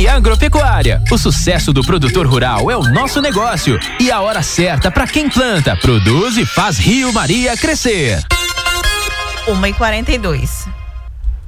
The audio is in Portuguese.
e Agropecuária. O sucesso do produtor rural é o nosso negócio e a hora certa para quem planta, produz e faz Rio Maria crescer. 1h42.